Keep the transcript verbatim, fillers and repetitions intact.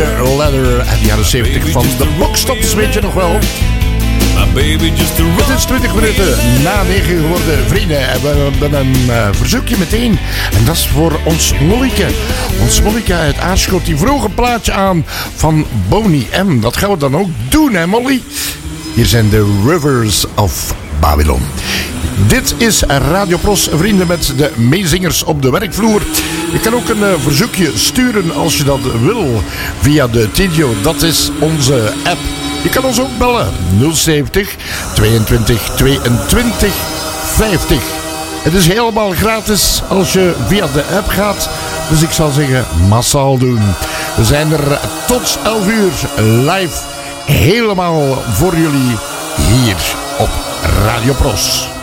the Ladder uit de jaren zeventig van de Boxtops, weet je nog wel? Het is twintig minuten na negen geworden, vrienden. En we hebben een uh, verzoekje meteen. En dat is voor ons Molleke. Ons Molleke uit Aarschot. Die vroeg een plaatje aan van Boney M. Dat gaan we dan ook doen, hè Molly? Hier zijn de Rivers of Babylon. Dit is Radio Pros, vrienden, met de meezingers op de werkvloer. Je kan ook een uh, verzoekje sturen als je dat wil via de Tidio. Dat is onze app. Je kan ons ook bellen. nul zeventig tweeëntwintig tweeëntwintig vijftig. Het is helemaal gratis als je via de app gaat. Dus ik zal zeggen, massaal doen. We zijn er tot elf uur live. Helemaal voor jullie hier op Radio Pros.